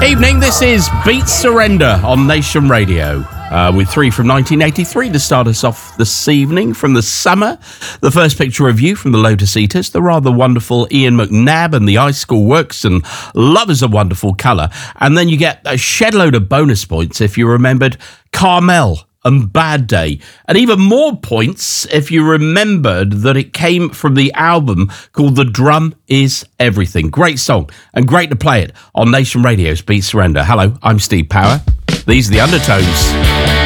Evening, this is Beat Surrender on Nation Radio. With 3 from 1983 to start us off this evening. From the summer, the first picture review from the Lotus Eaters, the rather wonderful Ian McNabb and the Ice School Works and Love is a Wonderful Colour. And then you get a shed load of bonus points if you remembered Carmel and Bad Day. And even more points if you remembered that it came from the album called The Drum Is Everything. Great song and great to play it on Nation Radio's Beat Surrender. Hello, I'm Steve Power. These are the Undertones.